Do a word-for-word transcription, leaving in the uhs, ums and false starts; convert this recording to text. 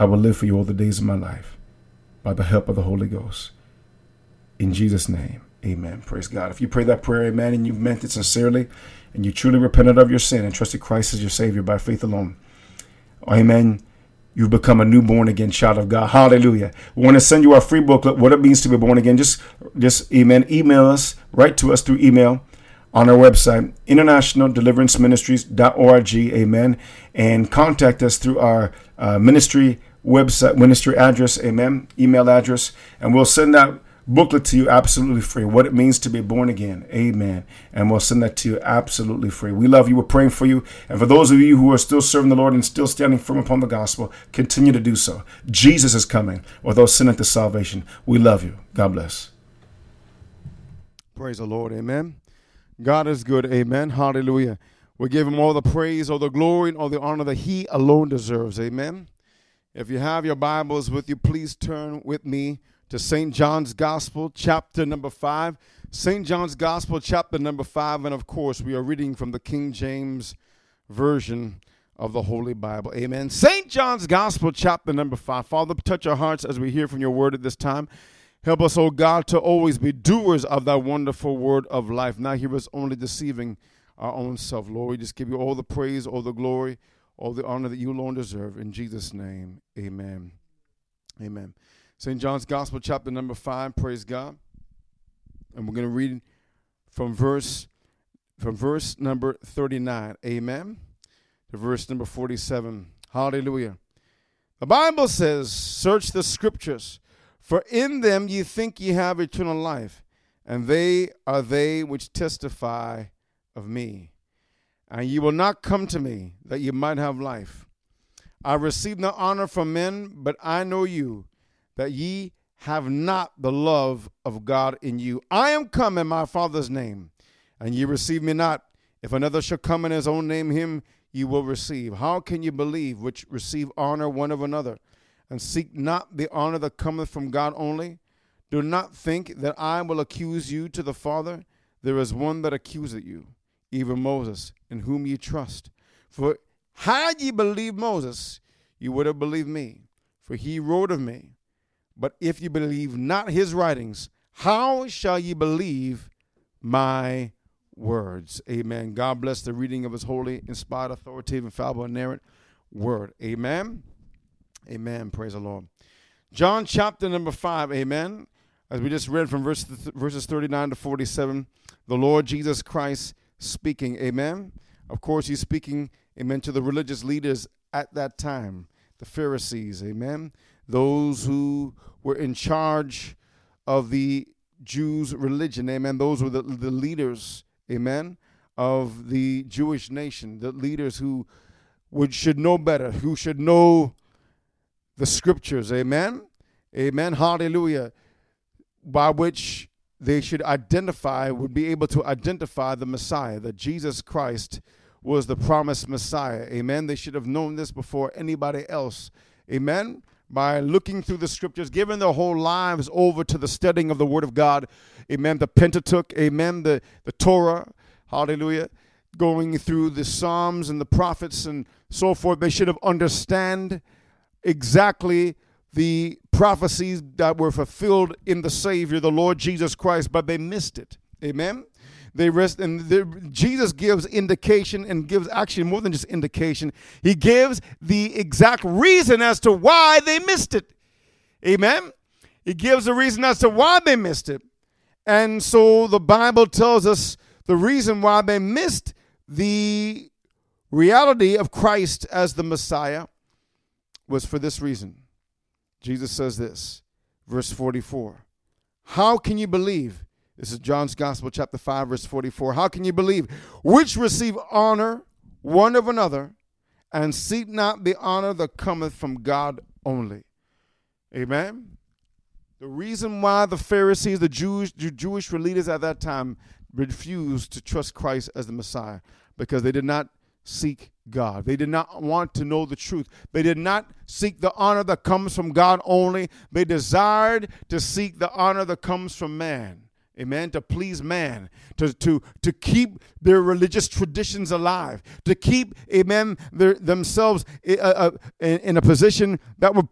I will live for you all the days of my life by the help of the Holy Ghost. In Jesus' name, amen. Praise God. If you pray that prayer, amen, and you meant it sincerely, and you truly repented of your sin and trusted Christ as your Savior by faith alone, amen, you've become a new born again child of God. Hallelujah. We want to send you our free booklet, What It Means to Be Born Again. Just, just amen, email us, write to us through email on our website, international deliverance ministries dot org, amen, and contact us through our uh, ministry website, ministry address, amen, email address, and we'll send that booklet to you absolutely free, What It Means to Be Born Again, amen, and we'll send that to you absolutely free. We love you. We're praying for you, and for those of you who are still serving the Lord and still standing firm upon the gospel, continue to do so. Jesus is coming with those sin unto salvation. We love you. God bless. Praise the Lord, amen. God is good, amen, hallelujah. We give him all the praise, all the glory, and all the honor that he alone deserves, amen. If you have your Bibles with you, please turn with me to Saint John's Gospel, chapter number five. Saint John's Gospel, chapter number five, and of course, we are reading from the King James Version of the Holy Bible, amen. Saint John's Gospel, chapter number five. Father, touch our hearts as we hear from your word at this time. Help us, oh God, to always be doers of that wonderful word of life, not hearers only deceiving our own self. Lord, we just give you all the praise, all the glory, all the honor that you alone deserve. In Jesus' name, amen. Amen. Saint John's Gospel, chapter number five, praise God. And we're going to read from verse, from verse number thirty-nine, amen, to verse number forty-seven. Hallelujah. The Bible says, search the scriptures, for in them ye think ye have eternal life, and they are they which testify of me. And ye will not come to me, that ye might have life. I receive no honor from men, but I know you, that ye have not the love of God in you. I am come in my Father's name, and ye receive me not. If another shall come in his own name, him ye will receive. How can you believe which receive honor one of another, and seek not the honor that cometh from God only? Do not think that I will accuse you to the Father. There is one that accuseth you, even Moses, in whom ye trust. For had ye believed Moses, you would have believed me, for he wrote of me. But if ye believe not his writings, how shall ye believe my words? Amen. God bless the reading of his holy, inspired, authoritative, infallible, inerrant word. Amen. Amen. Praise the Lord. John chapter number five. Amen. As we just read from verse, verses thirty-nine to forty-seven, the Lord Jesus Christ speaking. Amen. Of course, he's speaking, amen, to the religious leaders at that time, the Pharisees. Amen. Those who were in charge of the Jews' religion. Amen. Those were the, the leaders, amen, of the Jewish nation, the leaders who would should know better, who should know the scriptures, amen, amen, hallelujah, by which they should identify, would be able to identify the Messiah, that Jesus Christ was the promised Messiah, amen. They should have known this before anybody else, amen, by looking through the scriptures, giving their whole lives over to the studying of the Word of God, amen, the Pentateuch, amen, the, the Torah, hallelujah, going through the Psalms and the prophets and so forth. They should have understand exactly the prophecies that were fulfilled in the Savior, the Lord Jesus Christ, but they missed it. Amen. They rest, and Jesus gives indication, and gives actually more than just indication. He gives the exact reason as to why they missed it. Amen. He gives the reason as to why they missed it. And so the Bible tells us the reason why they missed the reality of Christ as the Messiah was for this reason. Jesus says this, verse forty-four. How can you believe? This is John's Gospel, chapter five, verse forty-four. How can you believe? Which receive honor one of another, and seek not the honor that cometh from God only. Amen. The reason why the Pharisees, the Jewish, the Jewish leaders at that time, refused to trust Christ as the Messiah, because they did not seek God. They did not want to know the truth. They did not seek the honor that comes from God only. They desired to seek the honor that comes from man. Amen. To please man, to to to keep their religious traditions alive, to keep, amen, their, themselves uh, uh, in, in a position that would